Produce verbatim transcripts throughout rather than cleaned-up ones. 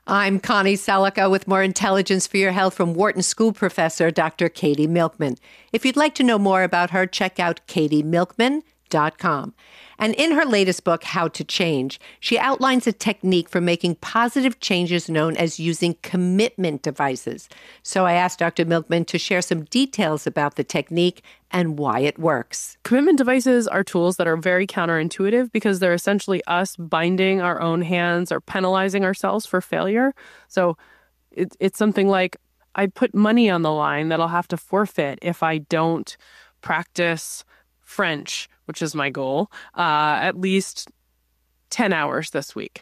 I'm Connie Selica with more intelligence for your health from Wharton School professor, Doctor Katie Milkman. If you'd like to know more about her, check out katie milkman dot com. And in her latest book, How to Change, she outlines a technique for making positive changes known as using commitment devices. So I asked Doctor Milkman to share some details about the technique and why it works. Commitment devices are tools that are very counterintuitive because they're essentially us binding our own hands or penalizing ourselves for failure. So it, it's something like, I put money on the line that I'll have to forfeit if I don't practice French, which is my goal, uh, at least ten hours this week.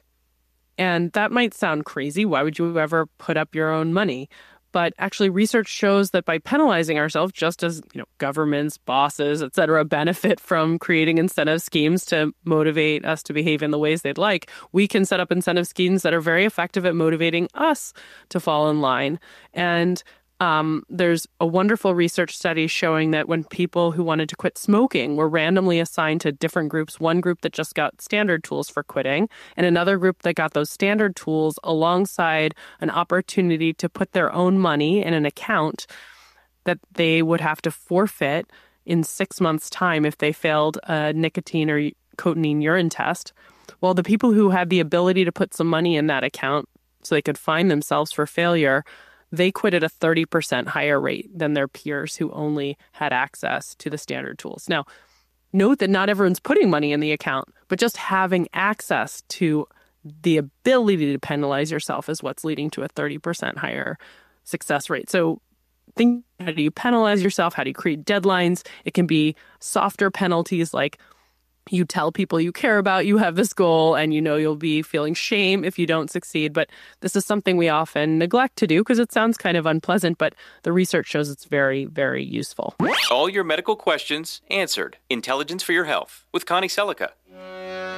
And that might sound crazy. Why would you ever put up your own money? But actually, research shows that by penalizing ourselves, just as you know, governments, bosses, et cetera, benefit from creating incentive schemes to motivate us to behave in the ways they'd like, we can set up incentive schemes that are very effective at motivating us to fall in line. And Um, there's a wonderful research study showing that when people who wanted to quit smoking were randomly assigned to different groups, one group that just got standard tools for quitting, and another group that got those standard tools alongside an opportunity to put their own money in an account that they would have to forfeit in six months' time if they failed a nicotine or cotinine urine test. Well, the people who had the ability to put some money in that account so they could fine themselves for failure, they quit at a thirty percent higher rate than their peers who only had access to the standard tools. Now, note that not everyone's putting money in the account, but just having access to the ability to penalize yourself is what's leading to a thirty percent higher success rate. So think, how do you penalize yourself? How do you create deadlines? It can be softer penalties like you tell people you care about, you have this goal, and you know you'll be feeling shame if you don't succeed. But this is something we often neglect to do because it sounds kind of unpleasant, but the research shows it's very, very useful. All your medical questions answered. Intelligence for your health with Connie Selica.